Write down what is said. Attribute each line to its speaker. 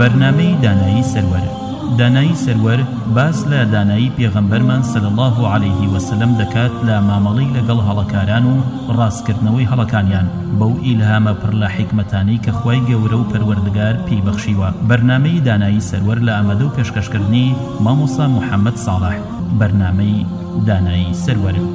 Speaker 1: بەرنامەی دانایی سەروەر. دانایی سەروەر باس لە دانایی پێغەمبەرمان صلی الله عليه وسلم دەکات لە مامەڵەی لەگەڵ هەڵەکاران و ڕاستکردنەوەی هەڵەکانیان بەو ئیلهامە پڕ لە حیکمەتانەی کە خوای گەورە و پەروەردگار پێی بەخشیوە. بەرنامەی دانایی سەروەر لە ئامادە و پێشکەشکردنی مامۆستا محەممەد ساڵح. بەرنامەی دانایی سەروەر.